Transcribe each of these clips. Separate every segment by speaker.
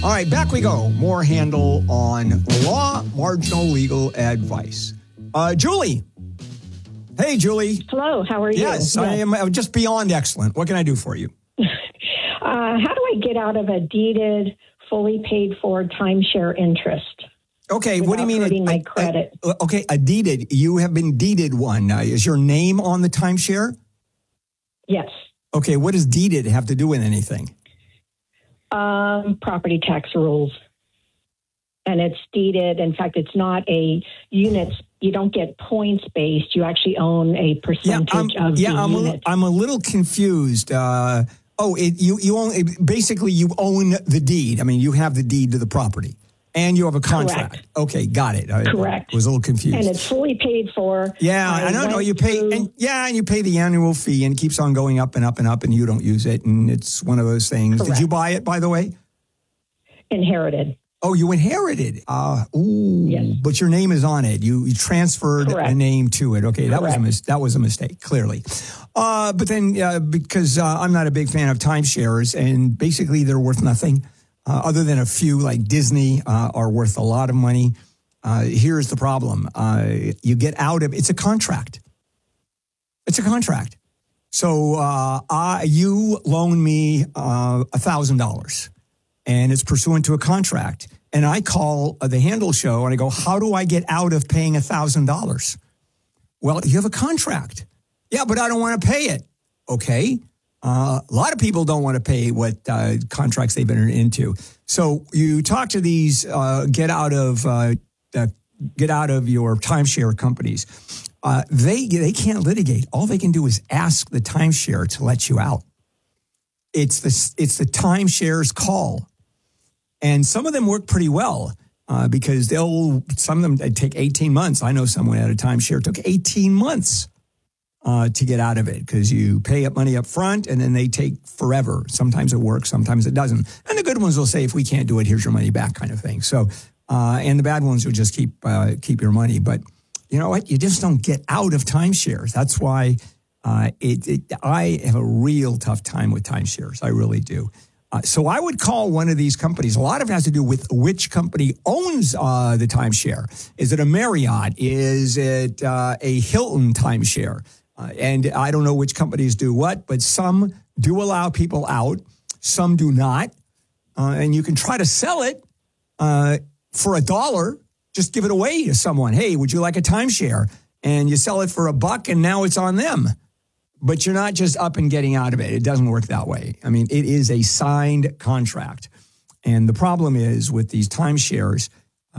Speaker 1: All right, back we go. More handle on law, marginal legal advice. Julie. Hey, Julie.
Speaker 2: Hello, how are you?
Speaker 1: Yes, I am just beyond excellent. What can I do for you?
Speaker 2: How do I get out of a deeded, fully paid for timeshare interest?
Speaker 1: Okay, what do you mean?
Speaker 2: Hurting my credit.
Speaker 1: Okay, a deeded. You have been deeded one. Is your name on the timeshare?
Speaker 2: Yes.
Speaker 1: Okay, what does deeded have to do with anything?
Speaker 2: Property tax rules. And it's deeded. In fact, it's not a units. You don't get points based. You actually own a percentage of the unit.
Speaker 1: I'm a little confused. You own, basically you own the deed. I mean, you have the deed to the property. And you have a contract.
Speaker 2: Correct.
Speaker 1: Okay, got it.
Speaker 2: Correct.
Speaker 1: I was a little confused.
Speaker 2: And it's fully paid for.
Speaker 1: Yeah, I don't know. You pay, and you pay the annual fee, and it keeps on going up and up and up, and you don't use it, and it's one of those things.
Speaker 2: Correct.
Speaker 1: Did you buy it, by the way?
Speaker 2: Inherited.
Speaker 1: Oh, you inherited.
Speaker 2: Yes.
Speaker 1: But your name is on it. You transferred a name to it. Okay, that was a mistake, clearly. But then because I'm not a big fan of timeshares, and basically they're worth nothing. Other than a few like Disney are worth a lot of money. Here's the problem. You get out of, it's a contract. It's a contract. So you loan me $1,000 and it's pursuant to a contract. And I call the Handle Show and I go, how do I get out of paying $1,000? Well, you have a contract. Yeah, but I don't want to pay it. Okay. A lot of people don't want to pay what contracts they've entered into. So you talk to these get out of your timeshare companies. They can't litigate. All they can do is ask the timeshare to let you out. It's the timeshare's call, and some of them work pretty well because some of them take 18 months. I know someone at a timeshare took 18 months. To get out of it because you pay up money up front and then they take forever. Sometimes it works, sometimes it doesn't. And the good ones will say, if we can't do it, here's your money back kind of thing. So, and the bad ones will just keep your money. But you know what? You just don't get out of timeshares. That's why I have a real tough time with timeshares. I really do. So I would call one of these companies. A lot of it has to do with which company owns the timeshare. Is it a Marriott? Is it a Hilton timeshare? And I don't know which companies do what, but some do allow people out. Some do not. And you can try to sell it for $1. Just give it away to someone. Hey, would you like a timeshare? And you sell it for $1 and now it's on them. But you're not just up and getting out of it. It doesn't work that way. I mean, it is a signed contract. And the problem is with these timeshares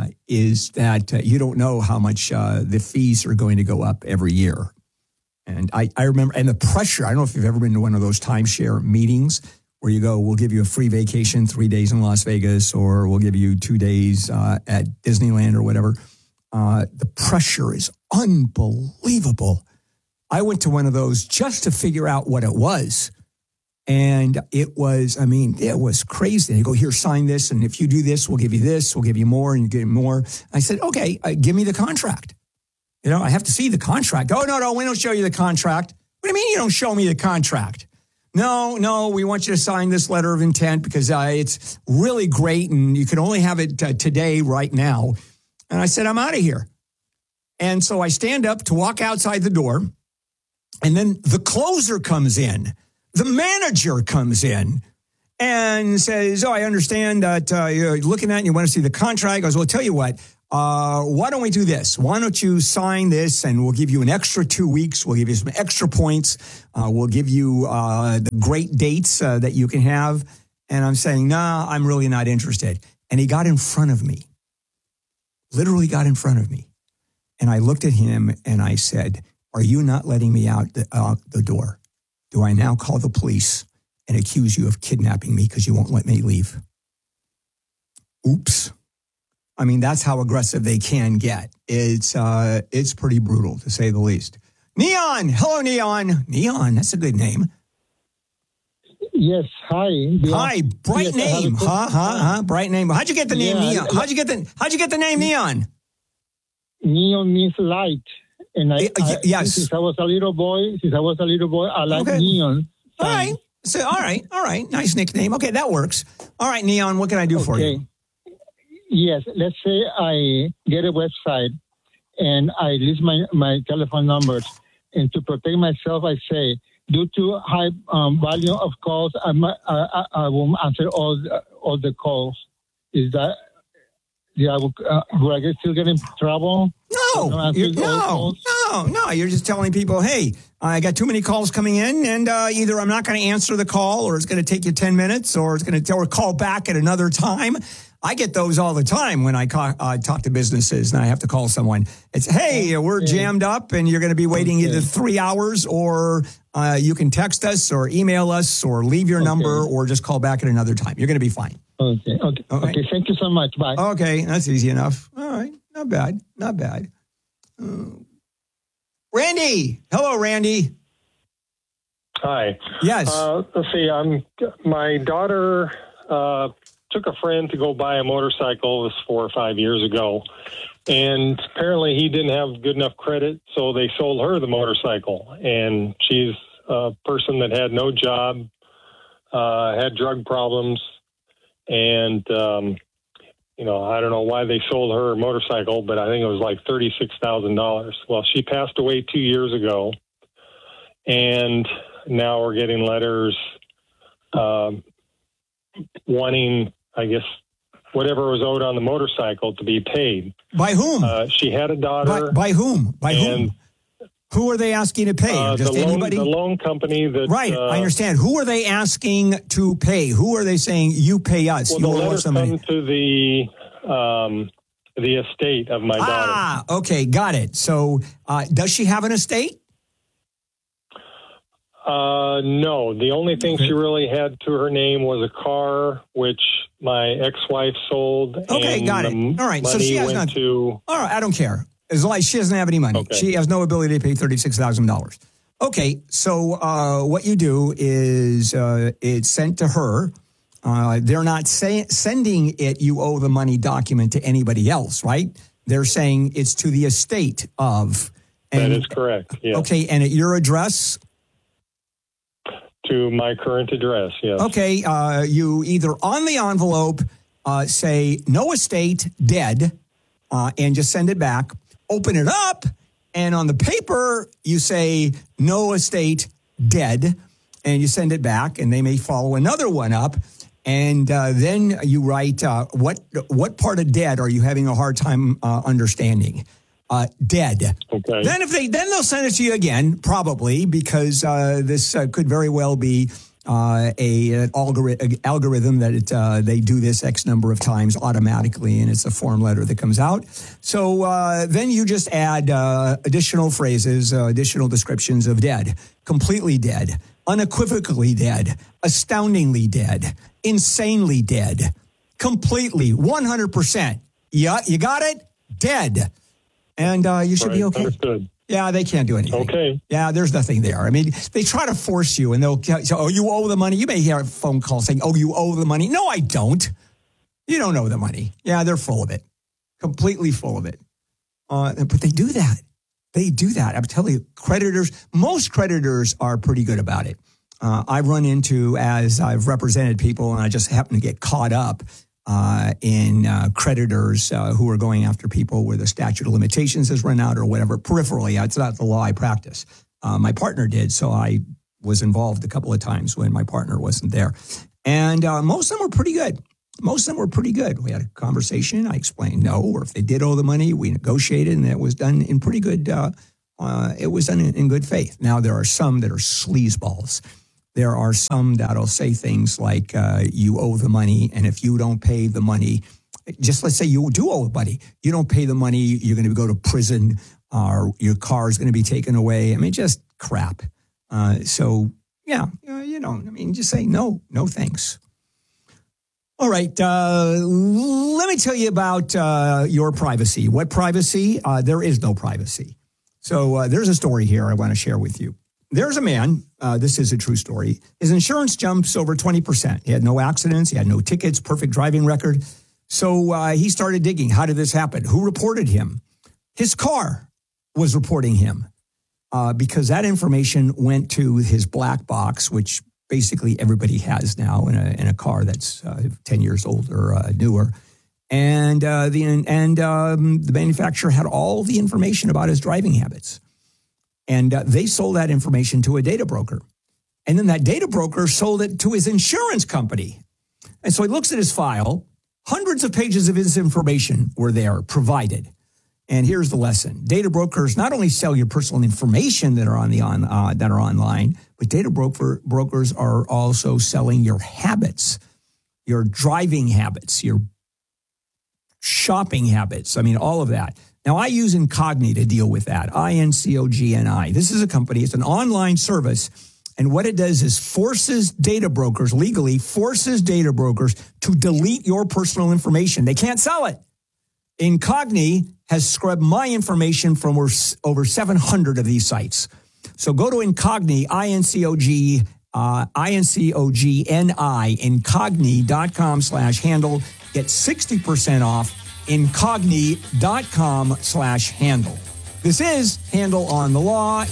Speaker 1: is that you don't know how much the fees are going to go up every year. And I remember, and the pressure, I don't know if you've ever been to one of those timeshare meetings where you go, we'll give you a free vacation, 3 days in Las Vegas, or we'll give you 2 days at Disneyland or whatever. The pressure is unbelievable. I went to one of those just to figure out what it was. And it was crazy. They go, here, sign this. And if you do this, we'll give you more and you get more. I said, okay, give me the contract. You know, I have to see the contract. Oh, no, we don't show you the contract. What do you mean you don't show me the contract? No, we want you to sign this letter of intent because it's really great and you can only have it today, right now. And I said, I'm out of here. And so I stand up to walk outside the door. And then the closer comes in. The manager comes in and says, I understand that you're looking at it and you want to see the contract. I goes, well, tell you what. Why don't we do this? Why don't you sign this and we'll give you an extra 2 weeks. We'll give you some extra points. We'll give you the great dates that you can have. And I'm saying, nah, I'm really not interested. And he got in front of me, literally got in front of me. And I looked at him and I said, are you not letting me out the door? Do I now call the police and accuse you of kidnapping me because you won't let me leave? Oops. I mean, that's how aggressive they can get. It's pretty brutal, to say the least. Neon. Hello, Neon. Neon, that's a good name.
Speaker 3: Yes, hi.
Speaker 1: Hi, bright name. Bright name. How'd you get the name Neon? How'd you get the name Neon?
Speaker 3: Neon means light. And
Speaker 1: yes.
Speaker 3: Since I was a little boy, I like neon.
Speaker 1: All right. So, all right. Nice nickname. Okay, that works. All right, Neon, what can I do for you?
Speaker 3: Yes, let's say I get a website and I list my telephone numbers. And to protect myself, I say, due to high volume of calls, I won't answer all the calls. Is that, will I still get in trouble?
Speaker 1: No. You're just telling people, hey, I got too many calls coming in, and either I'm not going to answer the call, or it's going to take you 10 minutes, or it's going to call back at another time. I get those all the time when I talk to businesses and I have to call someone. It's, hey, we're jammed up and you're going to be waiting either 3 hours, or you can text us or email us or leave your number or just call back at another time. You're going to be fine.
Speaker 3: Okay. Thank you so much. Bye.
Speaker 1: Okay. That's easy enough. All right. Not bad. Randy. Hello, Randy.
Speaker 4: Hi.
Speaker 1: Yes.
Speaker 4: Let's see. My daughter took a friend to go buy a motorcycle. It was 4 or 5 years ago. And apparently he didn't have good enough credit, so they sold her the motorcycle. And she's a person that had no job, had drug problems. And, I don't know why they sold her a motorcycle, but I think it was like $36,000. Well, she passed away 2 years ago. And now we're getting letters wanting, I guess, whatever was owed on the motorcycle to be paid.
Speaker 1: By whom?
Speaker 4: She had a daughter.
Speaker 1: By whom? Whom? Who are they asking to pay? Just anybody?
Speaker 4: The loan company that...
Speaker 1: Right, I understand. Who are they asking to pay? Who are they saying, you pay us?
Speaker 4: Well,
Speaker 1: you
Speaker 4: the
Speaker 1: owe
Speaker 4: letter
Speaker 1: us some money.
Speaker 4: come to the estate of my daughter.
Speaker 1: Okay, got it. So does she have an estate?
Speaker 4: No. The only thing she really had to her name was a car, which my ex-wife sold.
Speaker 1: Okay,
Speaker 4: and
Speaker 1: got it. All right, so she has not... All right, I don't care. As long as she doesn't have any money. Okay. She has no ability to pay $36,000. Okay, so what you do is it's sent to her. They're not sending it, you owe the money document to anybody else, right? They're saying it's to the estate of.
Speaker 4: That is correct, yes.
Speaker 1: Okay, and at your address?
Speaker 4: To my current address, yes.
Speaker 1: Okay, you either on the envelope say no estate, dead, and just send it back. Open it up, and on the paper, you say no estate, dead, and you send it back, and they may follow another one up, and then you write, what part of dead are you having a hard time understanding? Dead. Okay. Then they'll send it to you again, probably, because this could very well be an algorithm that they do this X number of times automatically, and it's a form letter that comes out. So then you just add additional phrases, additional descriptions of dead, completely dead, unequivocally dead, astoundingly dead, insanely dead, completely, 100%. Yeah, you got it? Dead. And you should be okay.
Speaker 4: Understood.
Speaker 1: Yeah, they can't do anything.
Speaker 4: Okay.
Speaker 1: Yeah, there's nothing there. I mean, they try to force you, and they'll say, oh, you owe the money. You may hear a phone call saying, oh, you owe the money. No, I don't. You don't owe the money. Yeah, they're full of it. Completely full of it. But they do that. They do that. I'm telling you, most creditors are pretty good about it. I've run into, as I've represented people, and I just happen to get caught up in creditors who are going after people where the statute of limitations has run out or whatever. Peripherally, it's not the law I practice. My partner did, so I was involved a couple of times when my partner wasn't there. And most of them were pretty good. We had a conversation. I explained no, or if they did owe the money, we negotiated, and it was done in pretty good. It was done in good faith. Now there are some that are sleazeballs. There are some that'll say things like, you owe the money, and if you don't pay the money, just let's say you do owe the money, you don't pay the money, you're going to go to prison, or your car is going to be taken away. I mean, just crap. So, yeah, just say no thanks. All right, let me tell you about your privacy. What privacy? There is no privacy. So there's a story here I want to share with you. There's a man, this is a true story, his insurance jumps over 20%. He had no accidents, he had no tickets, perfect driving record. So he started digging. How did this happen? Who reported him? His car was reporting him because that information went to his black box, which basically everybody has now in a car that's 10 years old or newer. And the manufacturer had all the information about his driving habits. And they sold that information to a data broker. And then that data broker sold it to his insurance company. And so he looks at his file. Hundreds of pages of his information were there provided. And here's the lesson. Data brokers not only sell your personal information that are online, but data brokers are also selling your habits, your driving habits, your shopping habits. I mean, all of that. Now, I use Incogni to deal with that, INCOGNI. This is a company. It's an online service. And what it does is legally forces data brokers to delete your personal information. They can't sell it. Incogni has scrubbed my information from over 700 of these sites. So go to Incogni, INCOGNI, Incogni.com/handle. Get 60% off Incogni.com/handle. This is Handle on the Law.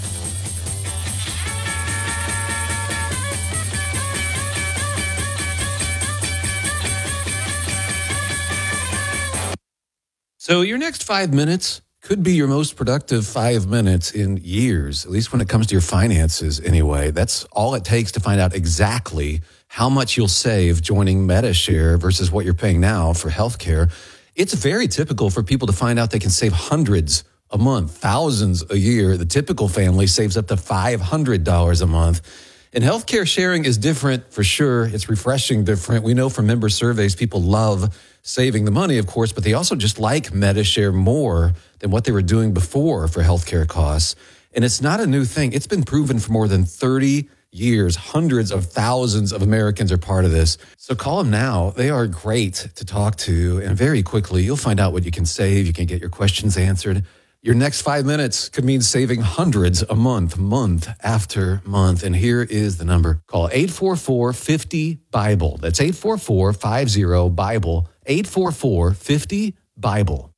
Speaker 5: So your next 5 minutes could be your most productive 5 minutes in years, at least when it comes to your finances anyway. That's all it takes to find out exactly how much you'll save joining Medi-Share versus what you're paying now for healthcare. It's very typical for people to find out they can save hundreds a month, thousands a year. The typical family saves up to $500 a month. And healthcare sharing is different for sure. It's refreshing different. We know from member surveys, people love saving the money, of course, but they also just like Medi-Share more than what they were doing before for healthcare costs. And it's not a new thing. It's been proven for more than 30 years. Hundreds of thousands of Americans are part of this. So call them now. They are great to talk to. And very quickly, you'll find out what you can save. You can get your questions answered. Your next 5 minutes could mean saving hundreds a month, month after month. And here is the number. Call 844-50-BIBLE. That's 844-50-BIBLE. 844-50-BIBLE.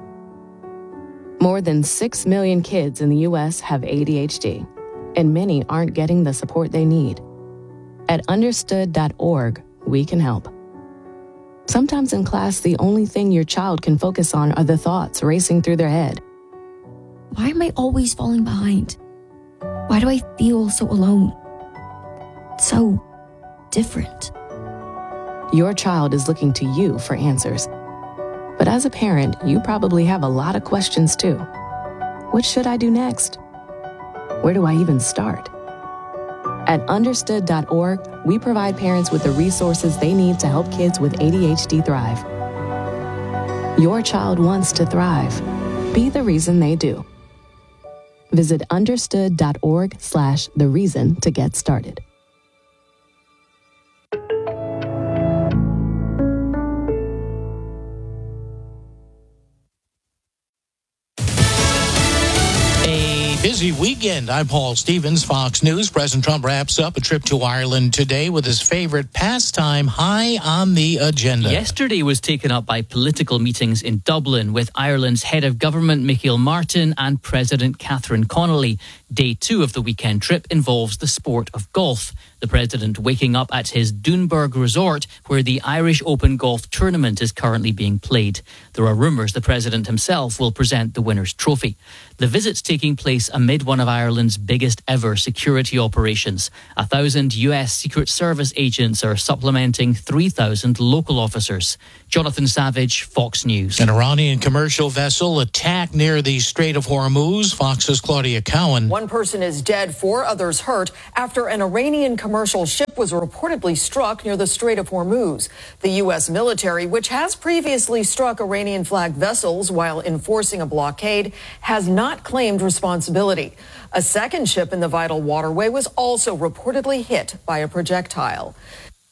Speaker 6: More than 6 million kids in the U.S. have ADHD, and many aren't getting the support they need. At understood.org, we can help. Sometimes in class, the only thing your child can focus on are the thoughts racing through their head.
Speaker 7: Why am I always falling behind? Why do I feel so alone? So different.
Speaker 6: Your child is looking to you for answers. But as a parent, you probably have a lot of questions too. What should I do next? Where do I even start? At understood.org, we provide parents with the resources they need to help kids with ADHD thrive. Your child wants to thrive. Be the reason they do. Visit understood.org/the reason to get started.
Speaker 8: Busy weekend. I'm Paul Stevens, Fox News. President Trump wraps up a trip to Ireland today with his favorite pastime high on the agenda.
Speaker 9: Yesterday was taken up by political meetings in Dublin with Ireland's head of government, Michael Martin, and President Catherine Connolly. Day 2 of the weekend trip involves the sport of golf. The president waking up at his Doonburg resort, where the Irish Open golf tournament is currently being played. There are rumours the president himself will present the winner's trophy. The visit's taking place amid one of Ireland's biggest ever security operations. 1,000 US Secret Service agents are supplementing 3,000 local officers. Jonathan Savage, Fox News.
Speaker 8: An Iranian commercial vessel attacked near the Strait of Hormuz. Fox's Claudia Cowan.
Speaker 10: One person is dead, 4 others hurt after an Iranian commercial ship was reportedly struck near the Strait of Hormuz. The U.S. military, which has previously struck Iranian-flagged vessels while enforcing a blockade, has not claimed responsibility. A second ship in the vital waterway was also reportedly hit by a projectile.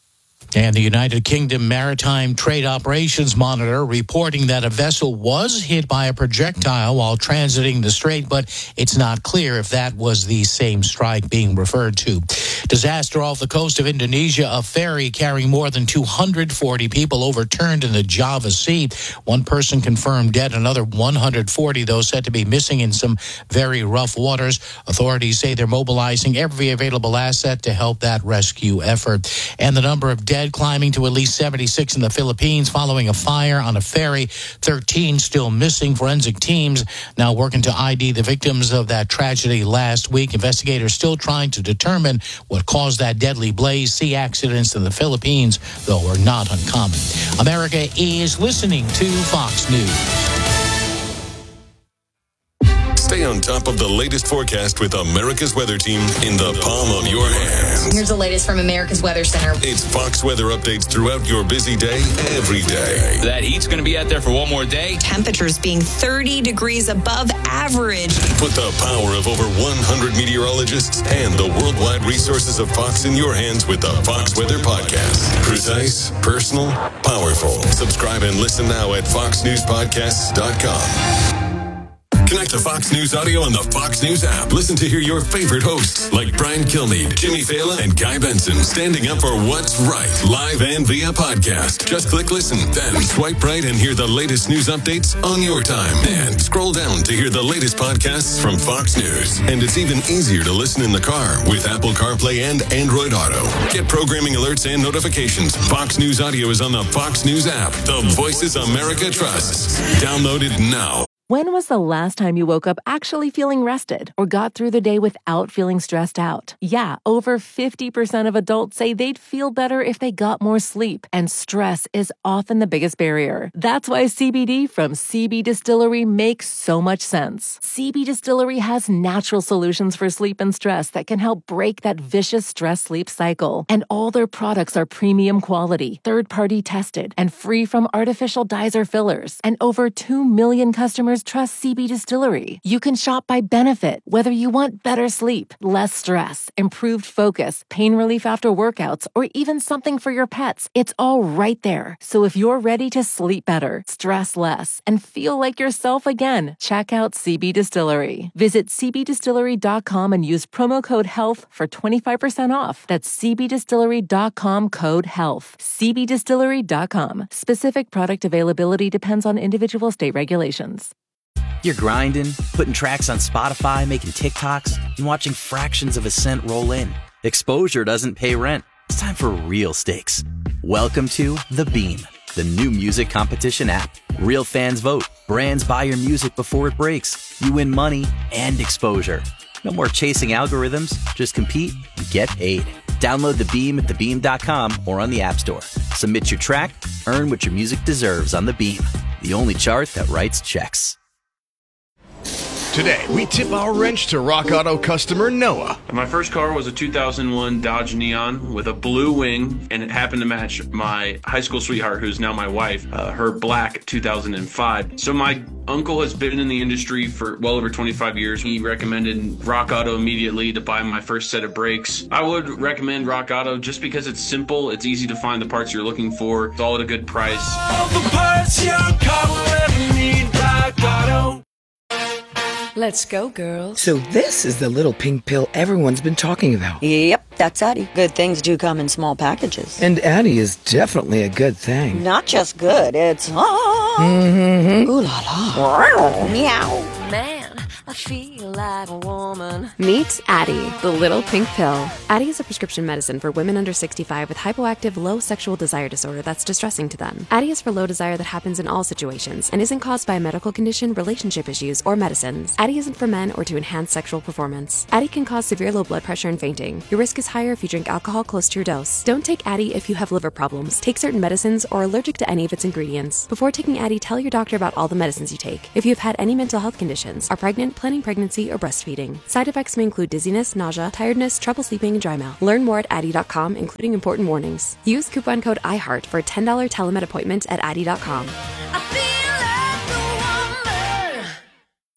Speaker 8: And the United Kingdom Maritime Trade Operations Monitor reporting that a vessel was hit by a projectile while transiting the strait, but it's not clear if that was the same strike being referred to. Disaster off the coast of Indonesia. A ferry carrying more than 240 people overturned in the Java Sea. One person confirmed dead, another 140, those said to be missing in some very rough waters. Authorities say they're mobilizing every available asset to help that rescue effort. And the number of dead climbing to at least 76 in the Philippines following a fire on a ferry. 13 still missing. Forensic teams now working to ID the victims of that tragedy last week. Investigators still trying to determine what caused that deadly blaze. Sea accidents in the Philippines, though, are not uncommon. America is listening to Fox News.
Speaker 11: Stay on top of the latest forecast with America's Weather Team in the palm of your hand.
Speaker 12: Here's the latest from America's Weather Center.
Speaker 11: It's Fox weather updates throughout your busy day, every day.
Speaker 13: That heat's going to be out there for one more day.
Speaker 12: Temperatures being 30 degrees above average.
Speaker 11: Put the power of over 100 meteorologists and the worldwide resources of Fox in your hands with the Fox Weather Podcast. Precise, personal, powerful. Subscribe and listen now at foxnewspodcasts.com. Connect to Fox News Audio on the Fox News app. Listen to hear your favorite hosts like Brian Kilmeade, Jimmy Fallon, and Guy Benson standing up for what's right, live and via podcast. Just click listen, then swipe right and hear the latest news updates on your time. And scroll down to hear the latest podcasts from Fox News. And it's even easier to listen in the car with Apple CarPlay and Android Auto. Get programming alerts and notifications. Fox News Audio is on the Fox News app. The voices America trusts. Download it now.
Speaker 14: When was the last time you woke up actually feeling rested or got through the day without feeling stressed out? Yeah, over 50% of adults say they'd feel better if they got more sleep, and stress is often the biggest barrier. That's why CBD from CB Distillery makes so much sense. CB Distillery has natural solutions for sleep and stress that can help break that vicious stress-sleep cycle. And all their products are premium quality, third-party tested, and free from artificial dyes or fillers. And over 2 million customers trust CB Distillery. You can shop by benefit, whether you want better sleep, less stress, improved focus, pain relief after workouts, or even something for your pets. It's all right there. So if you're ready to sleep better, stress less, and feel like yourself again, check out CB Distillery. Visit cbdistillery.com and use promo code HEALTH for 25% off. That's cbdistillery.com, code HEALTH. cbdistillery.com. Specific product availability depends on individual state regulations.
Speaker 15: You're grinding, putting tracks on Spotify, making TikToks, and watching fractions of a cent roll in. Exposure doesn't pay rent. It's time for real stakes. Welcome to The Beam, the new music competition app. Real fans vote. Brands buy your music before it breaks. You win money and exposure. No more chasing algorithms. Just compete and get paid. Download The Beam at thebeam.com or on the App Store. Submit your track, earn what your music deserves on The Beam, the only chart that writes checks.
Speaker 16: Today, we tip our wrench to Rock Auto customer Noah.
Speaker 17: My first car was a 2001 Dodge Neon with a blue wing, and it happened to match my high school sweetheart, who's now my wife, her black 2005. So my uncle has been in the industry for well over 25 years. He recommended Rock Auto immediately to buy my first set of brakes. I would recommend Rock Auto just because it's simple, it's easy to find the parts you're looking for, it's all at a good price.
Speaker 18: All the parts your car will ever need, Rock Auto.
Speaker 19: Let's go, girls.
Speaker 20: So this is the little pink pill everyone's been talking about.
Speaker 19: Yep, that's Addie. Good things do come in small packages.
Speaker 20: And Addie is definitely a good thing.
Speaker 19: Not just good, it's ooh la la. Meow.
Speaker 21: Man, I feel like a woman.
Speaker 22: Meet Addie, the little pink pill. Addie is a prescription medicine for women under 65 with hypoactive low sexual desire disorder that's distressing to them. Addie is for low desire that happens in all situations and isn't caused by a medical condition, relationship issues, or medicines. Addie isn't for men or to enhance sexual performance. Addie can cause severe low blood pressure and fainting. Your risk is higher if you drink alcohol close to your dose. Don't take Addie if you have liver problems, take certain medicines, or are allergic to any of its ingredients. Before taking Addie, tell your doctor about all the medicines you take. If you have had any mental health conditions, are pregnant, planning pregnancy, or breastfeeding. Side effects may include dizziness, nausea, tiredness, trouble sleeping, and dry mouth. Learn more at Addie.com, including important warnings. Use coupon code IHEART for a $10 telemed appointment at Addie.com.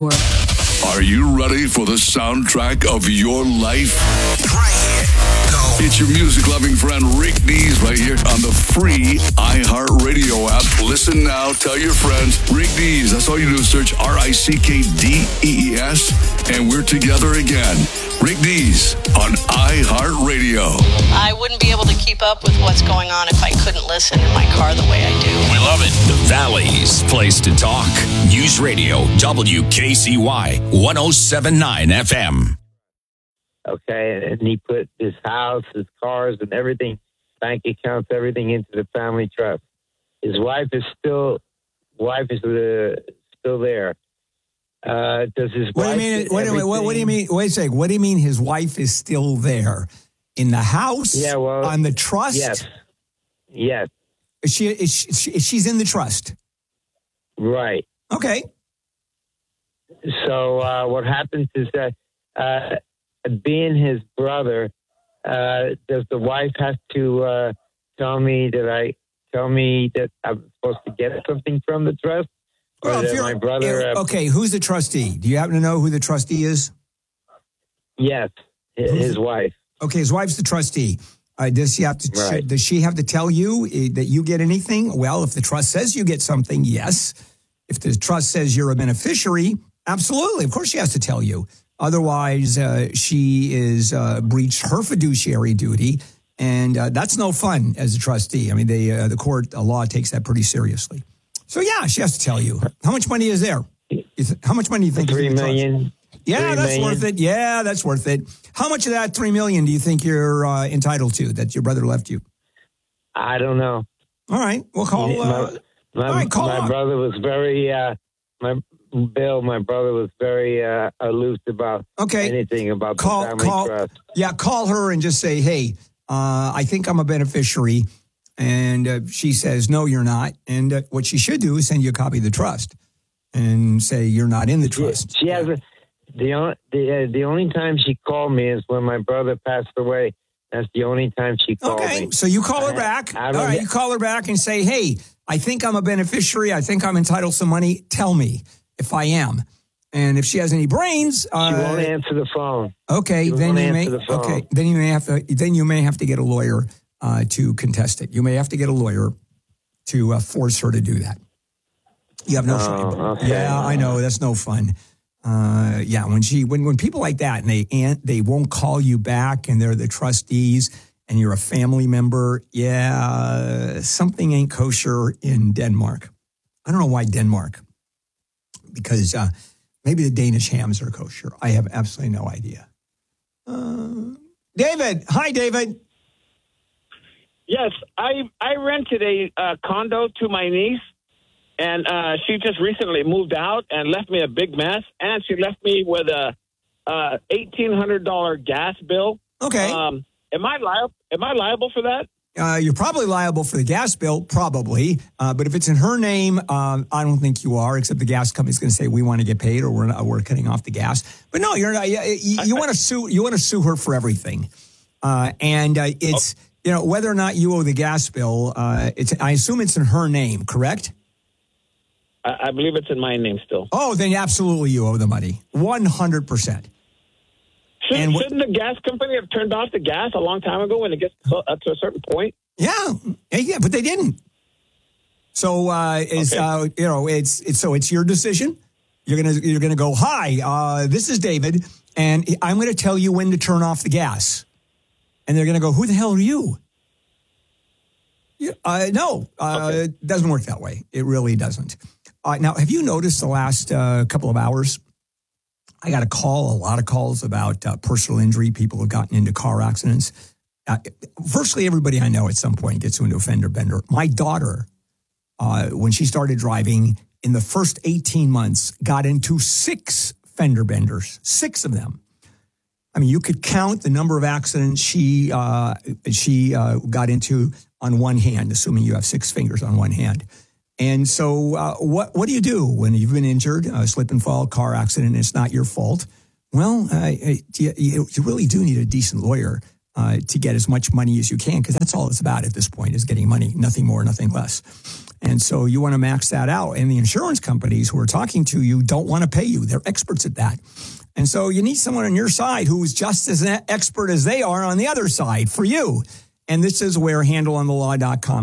Speaker 11: Are you ready for the soundtrack of your life?
Speaker 18: Right here. Go.
Speaker 2: It's your music-loving friend Rick Dees right here on the free iHeartRadio app. Listen now. Tell your friends. Rick Dees. That's all you do is search RICKDEES, and we're together again. Rick Dees on iHeartRadio.
Speaker 3: I wouldn't be able to keep up with what's going on if I couldn't listen in my car the way I do.
Speaker 13: We love it.
Speaker 23: The Valley's place to talk. News Radio WKCY 107.9 FM.
Speaker 24: Okay, and he put his house, his cars, and everything, bank accounts, everything into the family trust. His wife is still there. Does his
Speaker 1: what
Speaker 24: wife?
Speaker 1: Do you mean? What do you mean? Wait a second. What do you mean? His wife is still there in the house?
Speaker 24: Yeah, well,
Speaker 1: on the trust.
Speaker 24: Yes.
Speaker 1: She's in the trust.
Speaker 24: Right.
Speaker 1: Okay.
Speaker 24: So what happens is that being his brother, does the wife have to tell me that I'm supposed to get something from the trust? Or
Speaker 1: Well,
Speaker 24: that my brother?
Speaker 1: okay, who's the trustee? Do you happen to know who the trustee is?
Speaker 24: Yes, his wife.
Speaker 1: Okay, his wife's the trustee. Does she have to?
Speaker 24: Right.
Speaker 1: Does she have to tell you that you get anything? Well, if the trust says you get something, yes. If the trust says you're a beneficiary, absolutely. Of course, she has to tell you. Otherwise, she is breached her fiduciary duty, and that's no fun as a trustee. I mean, the court law takes that pretty seriously. So yeah, she has to tell you. How much money is there? How much money do you think?
Speaker 24: $3 million.
Speaker 1: Yeah,
Speaker 24: $3
Speaker 1: that's
Speaker 24: million.
Speaker 1: worth it. Yeah, that's worth it. How much of that $3 million do you think you're entitled to that your brother left you?
Speaker 24: I don't know.
Speaker 1: All right, we'll call.
Speaker 24: My brother was very. My brother was very aloof about anything about the family trust.
Speaker 1: Yeah, call her and just say, hey, I think I'm a beneficiary. And she says, no, you're not. And what she should do is send you a copy of the trust and say you're not in the trust.
Speaker 24: She has the only time she called me is when my brother passed away. That's the only time she called me.
Speaker 1: Okay, so you call her back. All right, you call her back and say, hey, I think I'm a beneficiary. I think I'm entitled to some money. Tell me if I am. And if she has any brains,
Speaker 24: she won't answer the phone.
Speaker 1: Okay, then you may have to get a lawyer to contest it. You may have to get a lawyer to force her to do that. You have no fun.
Speaker 24: Okay.
Speaker 1: Yeah, I know that's no fun. When people like that and they won't call you back and they're the trustees and you're a family member, something ain't kosher in Denmark. I don't know why Denmark, because maybe the Danish hams are kosher. I have absolutely no idea. David, hi, David.
Speaker 25: Yes, I rented a condo to my niece, and she just recently moved out and left me a big mess, and she left me with a $1,800 gas bill.
Speaker 1: Okay.
Speaker 25: Am I liable for that?
Speaker 1: You're probably liable for the gas bill, probably. But if it's in her name, I don't think you are, except the gas company's going to say we want to get paid or we're cutting off the gas. But no, you're not. You want to sue. You want to sue her for everything, it's. You know, whether or not you owe the gas bill, I assume it's in her name, correct?
Speaker 25: I believe it's in my name still.
Speaker 1: Oh, then absolutely you owe the money, 100%.
Speaker 25: Shouldn't the gas company have turned off the gas a long time ago when it gets up to a certain point?
Speaker 1: Yeah, but they didn't. So it's your decision. You're gonna go, hi, this is David, and I'm going to tell you when to turn off the gas. And they're going to go, who the hell are you? No, it doesn't work that way. It really doesn't. Now, have you noticed the last couple of hours, I got a lot of calls about personal injury. People have gotten into car accidents. Virtually everybody I know at some point gets into a fender bender. My daughter, when she started driving, in the first 18 months, got into 6 fender benders, 6 of them. I mean, you could count the number of accidents she got into on one hand, assuming you have 6 fingers on one hand. And so what do you do when you've been injured, slip and fall, car accident, and it's not your fault? Well, you really do need a decent lawyer to get as much money as you can, because that's all it's about at this point, is getting money, nothing more, nothing less. And so you want to max that out. And the insurance companies who are talking to you don't want to pay you. They're experts at that. And so you need someone on your side who is just as expert as they are on the other side for you. And this is where handleonthelaw.com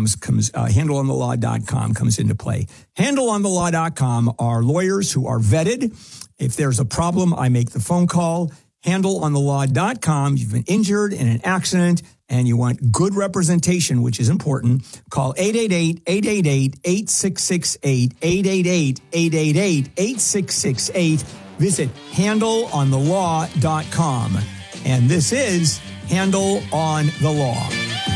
Speaker 1: comes into play. Handleonthelaw.com are lawyers who are vetted. If there's a problem, I make the phone call. Handleonthelaw.com. You've been injured in an accident and you want good representation, which is important. Call 888-888-8668, 888-888-8668. Visit handleonthelaw.com. And this is Handle on the Law.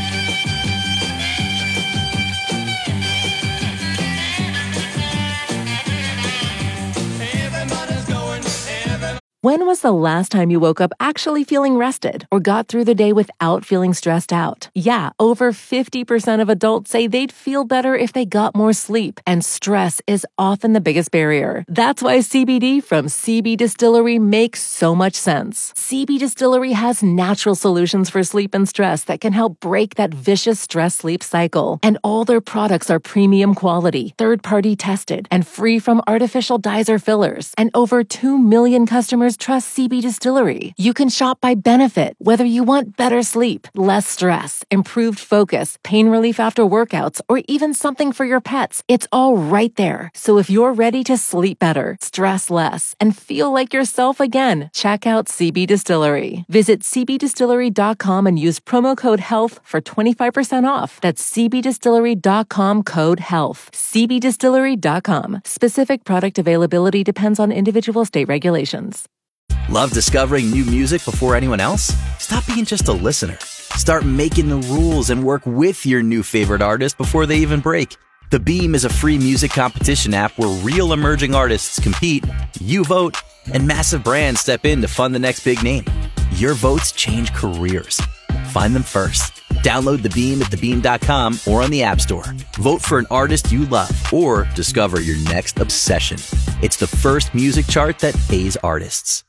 Speaker 14: When was the last time you woke up actually feeling rested or got through the day without feeling stressed out? Yeah, over 50% of adults say they'd feel better if they got more sleep, and stress is often the biggest barrier. That's why CBD from CB Distillery makes so much sense. CB Distillery has natural solutions for sleep and stress that can help break that vicious stress-sleep cycle. And all their products are premium quality, third-party tested, and free from artificial dyes or fillers. And over 2 million customers trust CB Distillery. You can shop by benefit, whether you want better sleep, less stress, improved focus, pain relief after workouts, or even something for your pets. It's all right there. So if you're ready to sleep better, stress less, and feel like yourself again, check out CB Distillery. Visit cbdistillery.com and use promo code HEALTH for 25% off. That's cbdistillery.com code HEALTH. cbdistillery.com. Specific product availability depends on individual state regulations.
Speaker 15: Love discovering new music before anyone else? Stop being just a listener. Start making the rules and work with your new favorite artist before they even break. The Beam is a free music competition app where real emerging artists compete, you vote, and massive brands step in to fund the next big name. Your votes change careers. Find them first. Download The Beam at thebeam.com or on the App Store. Vote for an artist you love or discover your next obsession. It's the first music chart that pays artists.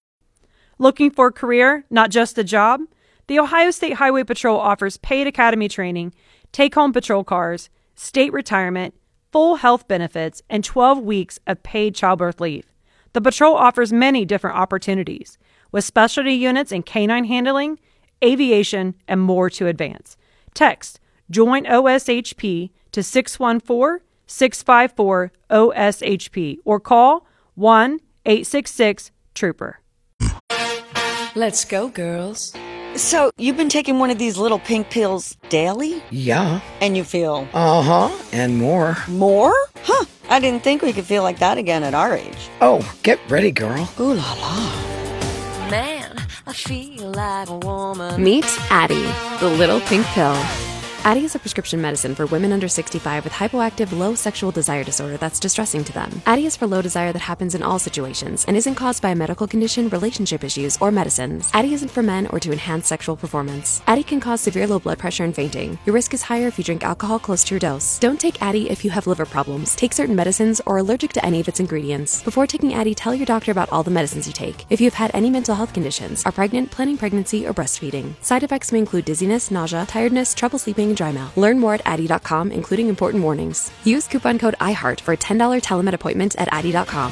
Speaker 4: Looking for a career, not just a job? The Ohio State Highway Patrol offers paid academy training, take-home patrol cars, state retirement, full health benefits, and 12 weeks of paid childbirth leave. The patrol offers many different opportunities, with specialty units in canine handling, aviation, and more to advance. Text JOIN OSHP to 614-654-OSHP or call 1-866-TROOPER.
Speaker 21: Let's go, girls.
Speaker 19: So, you've been taking one of these little pink pills daily?
Speaker 20: Yeah.
Speaker 19: And you feel?
Speaker 20: Uh-huh, and more.
Speaker 19: More? Huh, I didn't think we could feel like that again at our age.
Speaker 20: Oh, get ready, girl.
Speaker 19: Ooh la la.
Speaker 21: Man, I feel like a woman.
Speaker 22: Meet Addyi, the little pink pill. Addyi is a prescription medicine for women under 65 with hypoactive low sexual desire disorder that's distressing to them. Addyi is for low desire that happens in all situations and isn't caused by a medical condition, relationship issues, or medicines. Addyi isn't for men or to enhance sexual performance. Addyi can cause severe low blood pressure and fainting. Your risk is higher if you drink alcohol close to your dose. Don't take Addyi if you have liver problems, take certain medicines, or are allergic to any of its ingredients. Before taking Addyi, tell your doctor about all the medicines you take. If you have had any mental health conditions, are pregnant, planning pregnancy, or breastfeeding. Side effects may include dizziness, nausea, tiredness, trouble sleeping, and dry mouth. Learn more at Addyi.com, including important warnings. Use coupon code IHEART for a $10 telemed appointment at Addyi.com.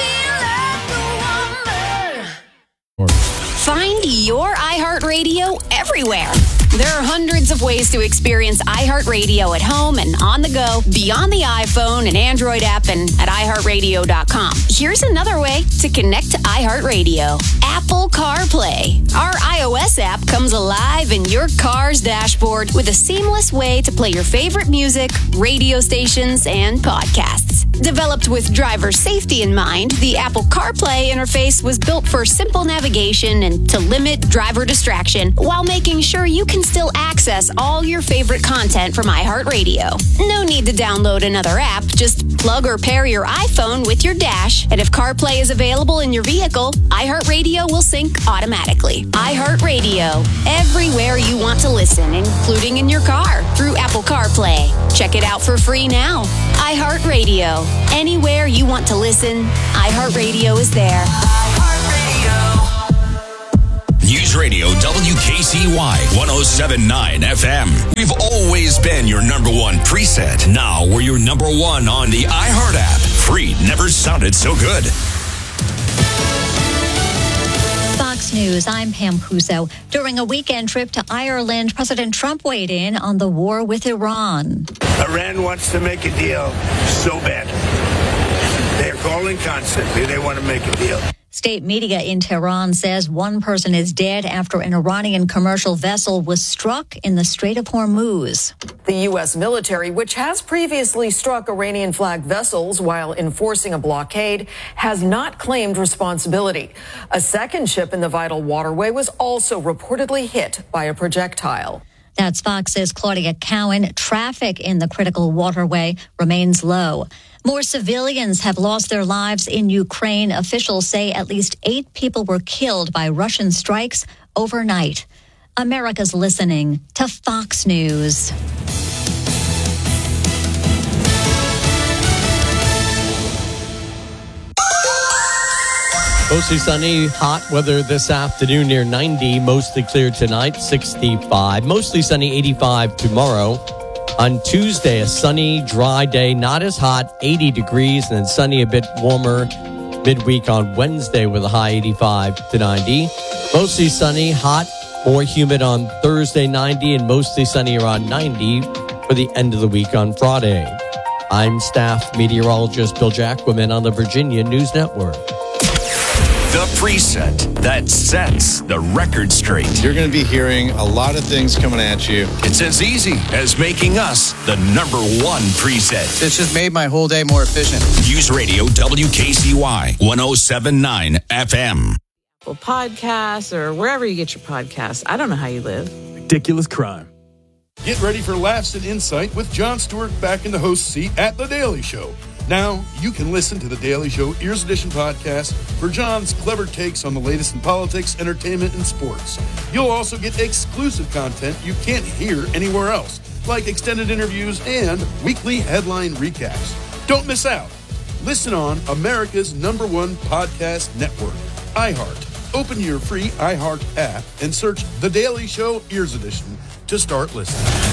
Speaker 5: Find your iHeartRadio everywhere. There are hundreds of ways to experience iHeartRadio at home and on the go, beyond the iPhone and Android app and at iHeartRadio.com. Here's another way to connect to iHeartRadio. Apple CarPlay. Our iOS app comes alive in your car's dashboard with a seamless way to play your favorite music, radio stations, and podcasts. Developed with driver safety in mind, the Apple CarPlay interface was built for simple navigation and to limit driver distraction while making sure you can still access all your favorite content from iHeartRadio. No need to download another app. Just plug or pair your iPhone with your dash, and if CarPlay is available in your vehicle, iHeartRadio will sync automatically. iHeartRadio, everywhere you want to listen, including in your car through Apple CarPlay. Check it out for free now. iHeartRadio, anywhere you want to listen, iHeartRadio is there.
Speaker 23: News Radio WKCY 107.9 FM. We've always been your number one preset. Now we're your number one on the iHeart app. Free never sounded so good.
Speaker 6: Fox News, I'm Pam Puso. During a weekend trip to Ireland, President Trump weighed in on the war with Iran.
Speaker 7: Iran wants to make a deal so bad. They're calling constantly. They want to make a deal.
Speaker 6: State media in Tehran says one person is dead after an Iranian commercial vessel was struck in the Strait of Hormuz.
Speaker 8: The U.S. military, which has previously struck Iranian-flagged vessels while enforcing a blockade, has not claimed responsibility. A second ship in the vital waterway was also reportedly hit by a projectile.
Speaker 6: That's Fox's Claudia Cowan. Traffic in the critical waterway remains low. More civilians have lost their lives in Ukraine. Officials say at least 8 people were killed by Russian strikes overnight. America's listening to Fox News.
Speaker 9: Mostly sunny, hot weather this afternoon near 90. Mostly clear tonight, 65. Mostly sunny, 85 tomorrow. On Tuesday, a sunny, dry day, not as hot, 80 degrees, and then sunny, a bit warmer midweek on Wednesday with a high 85 to 90. Mostly sunny, hot, more humid on Thursday, 90, and mostly sunny around 90 for the end of the week on Friday. I'm staff meteorologist Bill Jacquemin on the Virginia News Network.
Speaker 23: The preset that sets the record straight.
Speaker 10: You're going to be hearing a lot of things coming at you.
Speaker 23: It's as easy as making us the number one preset.
Speaker 26: It's just made my whole day more efficient.
Speaker 23: News Radio WKCY 107.9 FM.
Speaker 27: Well, podcasts or wherever you get your podcasts. I don't know how you live.
Speaker 28: Ridiculous crime.
Speaker 29: Get ready for laughs and insight with Jon Stewart back in the host seat at The Daily Show. Now, you can listen to The Daily Show Ears Edition podcast for Jon's clever takes on the latest in politics, entertainment, and sports. You'll also get exclusive content you can't hear anywhere else, like extended interviews and weekly headline recaps. Don't miss out. Listen on America's #1 podcast network, iHeart. Open your free iHeart app and search The Daily Show Ears Edition to start listening.